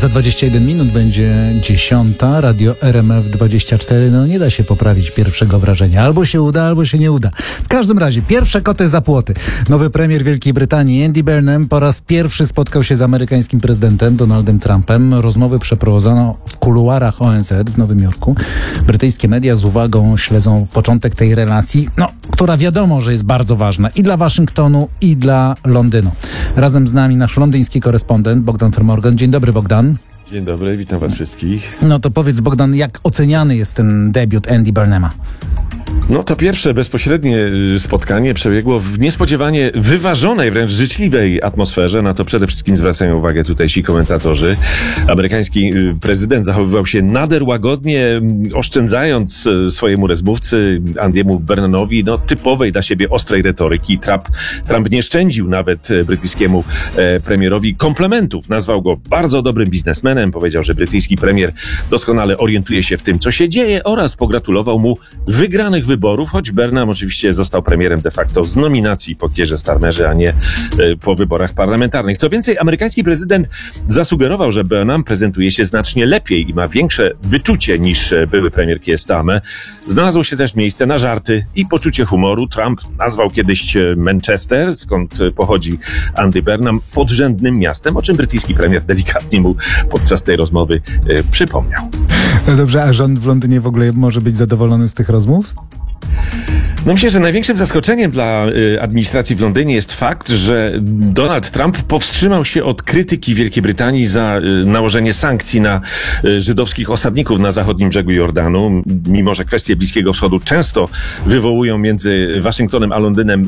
Za 21 minut będzie 10. Radio RMF24. No nie da się poprawić pierwszego wrażenia. Albo się uda, albo się nie uda. W każdym razie, pierwsze koty za płoty. Nowy premier Wielkiej Brytanii, Andy Burnham, po raz pierwszy spotkał się z amerykańskim prezydentem Donaldem Trumpem. Rozmowy przeprowadzono w kuluarach ONZ w Nowym Jorku. Brytyjskie media z uwagą śledzą początek tej relacji, która wiadomo, że jest bardzo ważna i dla Waszyngtonu, i dla Londynu. Razem z nami nasz londyński korespondent Bogdan Fermorgan. Dzień dobry, Bogdan. Dzień dobry, witam was wszystkich. No to powiedz, Bogdan, jak oceniany jest ten debiut Andy Burnhama? No to pierwsze bezpośrednie spotkanie przebiegło w niespodziewanie wyważonej, wręcz życzliwej atmosferze. Na to przede wszystkim zwracają uwagę tutejsi komentatorzy. Amerykański prezydent zachowywał się nader łagodnie, oszczędzając swojemu rozmówcy Andymu Burnhamowi typowej dla siebie ostrej retoryki. Trump nie szczędził nawet brytyjskiemu premierowi komplementów. Nazwał go bardzo dobrym biznesmenem. Powiedział, że brytyjski premier doskonale orientuje się w tym, co się dzieje, oraz pogratulował mu wygranych wyborów, choć Burnham oczywiście został premierem de facto z nominacji po Keirze Starmerze, a nie po wyborach parlamentarnych. Co więcej, amerykański prezydent zasugerował, że Burnham prezentuje się znacznie lepiej i ma większe wyczucie niż były premier Keir Starmer. Znalazło się też miejsce na żarty i poczucie humoru. Trump nazwał kiedyś Manchester, skąd pochodzi Andy Burnham, podrzędnym miastem, o czym brytyjski premier delikatnie mu podczas tej rozmowy przypomniał. No dobrze, a rząd w Londynie w ogóle może być zadowolony z tych rozmów? Myślę, że największym zaskoczeniem dla administracji w Londynie jest fakt, że Donald Trump powstrzymał się od krytyki Wielkiej Brytanii za nałożenie sankcji na żydowskich osadników na zachodnim brzegu Jordanu. Mimo że kwestie Bliskiego Wschodu często wywołują między Waszyngtonem a Londynem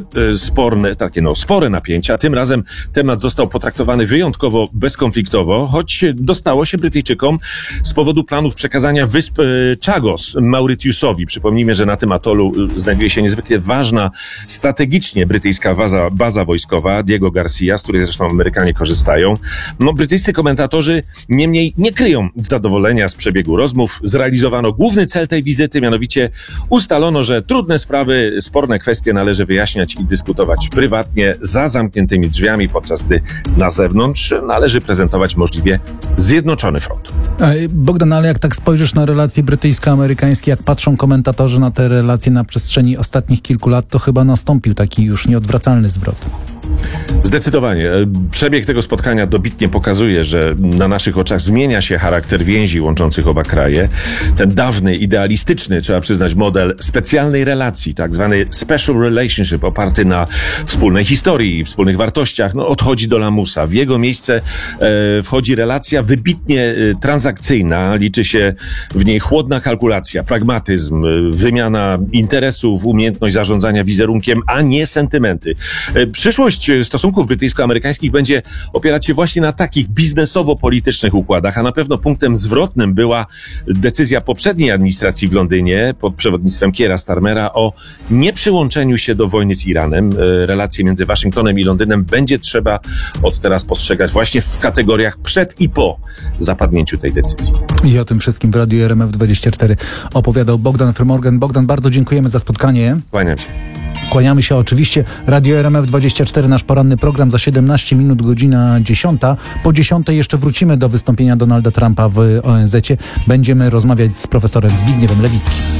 spore napięcia, tym razem temat został potraktowany wyjątkowo bezkonfliktowo, choć dostało się Brytyjczykom z powodu planów przekazania wysp Chagos Mauritiusowi. Przypomnijmy, że na tym atolu znajduje się niezwykle ważna strategicznie brytyjska baza wojskowa Diego Garcia, z której zresztą Amerykanie korzystają. Brytyjscy komentatorzy niemniej nie kryją zadowolenia z przebiegu rozmów. Zrealizowano główny cel tej wizyty, mianowicie ustalono, że trudne sprawy, sporne kwestie należy wyjaśniać i dyskutować prywatnie, za zamkniętymi drzwiami, podczas gdy na zewnątrz należy prezentować możliwie zjednoczony front. Bogdan, ale jak tak spojrzysz na relacje brytyjsko-amerykańskie, jak patrzą komentatorzy na te relacje na przestrzeni ostatnich kilku lat, to chyba nastąpił taki już nieodwracalny zwrot. Zdecydowanie. Przebieg tego spotkania dobitnie pokazuje, że na naszych oczach zmienia się charakter więzi łączących oba kraje. Ten dawny, idealistyczny, trzeba przyznać, model specjalnej relacji, tak zwany special relationship, oparty na wspólnej historii i wspólnych wartościach, odchodzi do lamusa. W jego miejsce wchodzi relacja wybitnie transakcyjna. Liczy się w niej chłodna kalkulacja, pragmatyzm, wymiana interesów, umiejętność zarządzania wizerunkiem, a nie sentymenty. Przyszłość stosunków brytyjsko-amerykańskich będzie opierać się właśnie na takich biznesowo-politycznych układach, a na pewno punktem zwrotnym była decyzja poprzedniej administracji w Londynie pod przewodnictwem Keira Starmera o nieprzyłączeniu się do wojny z Iranem. Relacje między Waszyngtonem i Londynem będzie trzeba od teraz postrzegać właśnie w kategoriach przed i po zapadnięciu tej decyzji. I o tym wszystkim w Radiu RMF24 opowiadał Bogdan Fermorgan. Bogdan, bardzo dziękujemy za spotkanie. Kłaniam się. Kłaniamy się oczywiście. Radio RMF24, nasz poranny program za 17 minut, godzina 10. Po 10 jeszcze wrócimy do wystąpienia Donalda Trumpa w ONZ-cie. Będziemy rozmawiać z profesorem Zbigniewem Lewickim.